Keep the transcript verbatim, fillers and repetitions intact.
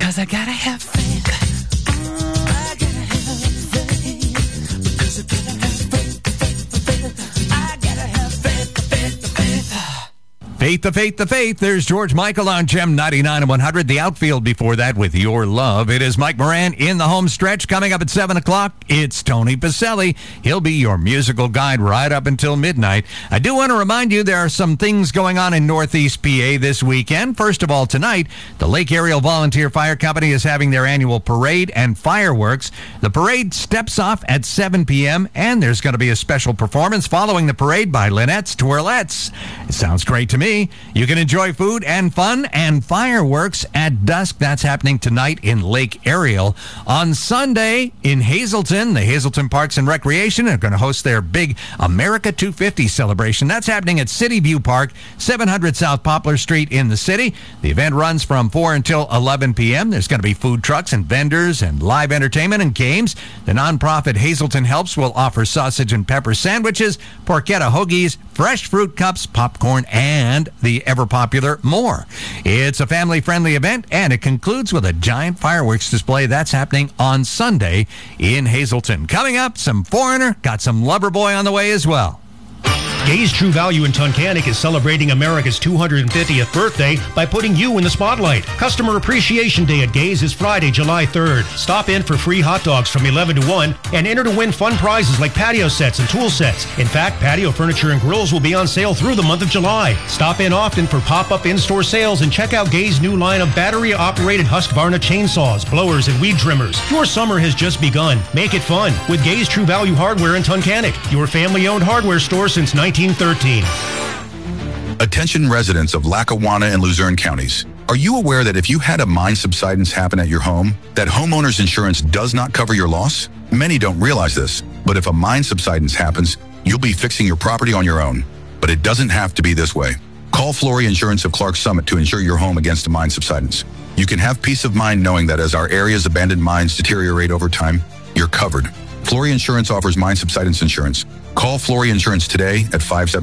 Because I gotta have faith. I gotta have faith. Because I gotta have faith, faith. I gotta have faith, faith, faith. Faith, the faith, the faith. There's George Michael on Gem ninety-nine and one hundred. The outfield before that with Your Love. It is Mike Moran in the home stretch. Coming up at seven o'clock, it's Tony Pacelli. He'll be your musical guide right up until midnight. I do want to remind you there are some things going on in Northeast P A this weekend. First of all, tonight, the Lake Ariel Volunteer Fire Company is having their annual parade and fireworks. The parade steps off at seven p.m., and there's going to be a special performance following the parade by Lynette's Twirlettes. It sounds great to me. You can enjoy food and fun and fireworks at dusk. That's happening tonight in Lake Ariel. On Sunday in Hazleton, the Hazleton Parks and Recreation are going to host their big America two fifty celebration. That's happening at City View Park, seven hundred South Poplar Street in the city. The event runs from four until eleven p.m. There's going to be food trucks and vendors and live entertainment and games. The nonprofit Hazleton Helps will offer sausage and pepper sandwiches, porchetta hoagies, fresh fruit cups, popcorn, and the ever-popular more. It's a family-friendly event, and it concludes with a giant fireworks display. That's happening on Sunday in Hazleton. Coming up, some Foreigner, got some Loverboy on the way as well. Gay's True Value in Tunkhannock is celebrating America's two hundred fiftieth birthday by putting you in the spotlight. Customer Appreciation Day at Gay's is Friday, July third. Stop in for free hot dogs from eleven to one and enter to win fun prizes like patio sets and tool sets. In fact, patio furniture and grills will be on sale through the month of July. Stop in often for pop-up in-store sales and check out Gay's new line of battery-operated Husqvarna chainsaws, blowers, and weed trimmers. Your summer has just begun. Make it fun with Gay's True Value Hardware in Tunkhannock, your family-owned hardware store since nineteen thirteen. Attention residents of Lackawanna and Luzerne counties. Are you aware that if you had a mine subsidence happen at your home, that homeowner's insurance does not cover your loss? Many don't realize this, but if a mine subsidence happens, you'll be fixing your property on your own. But it doesn't have to be this way. Call Flory Insurance of Clark Summit to insure your home against a mine subsidence. You can have peace of mind knowing that as our area's abandoned mines deteriorate over time, you're covered. Flory Insurance offers mine subsidence insurance. Call Flory Insurance today at five seven